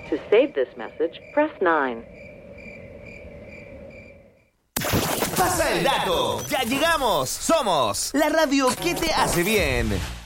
To save this message, press 9. Pasa el dato. Ya llegamos. Somos la radio que te hace bien.